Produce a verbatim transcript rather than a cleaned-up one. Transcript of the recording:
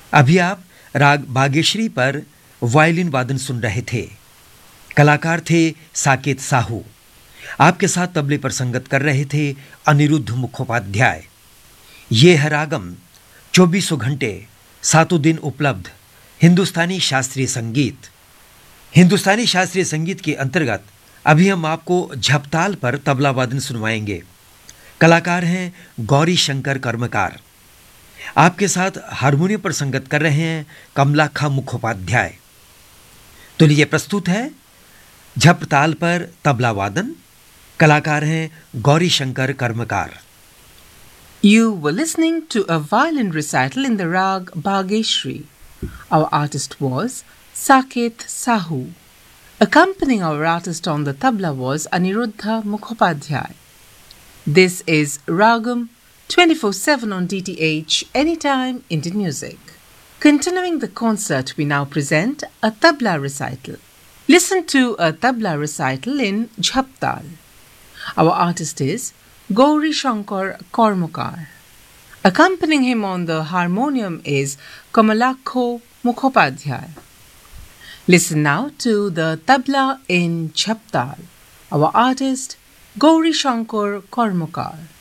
अभी आप राग बागेश्वरी पर वायलिन वादन सुन रहे थे। कलाकार थे साकेत साहू। आपके साथ तबले पर संगत कर रहे थे अनिरुद्ध मुखोपाध्याय। ये है रागम, चौबीसों घंटे सातों दिन उपलब्ध हिंदुस्तानी शास्त्रीय संगीत। हिंदुस्तानी शास्त्रीय संगीत के अंतर्गत अभी हम आपको झपताल पर तबला वादन सुनवाएंगे। कलाकार हैं गौरी शंकर कर्मकार। आपके साथ हारमोनियम पर संगत कर रहे हैं कमलाखा मुखोपाध्याय। तो लीजिए प्रस्तुत है झपताल पर तबला वादन। कलाकार हैं गौरी शंकर कर्मकार। You were listening to a violin recital in the rag Bhageshri. Our artist was Saket Sahu. Accompanying our artist on the tabla was Aniruddha Mukhopadhyay. This is Ragam twenty-four seven on D T H, Anytime Indian Music. Continuing the concert, we now present a tabla recital. Listen to a tabla recital in Jhaptal. Our artist is Gauri Shankar Kormukar. Accompanying him on the harmonium is Kamalakho Mukhopadhyay. Listen now to the tabla in Jhaptal. Our artist Gauri Shankar Kormukar.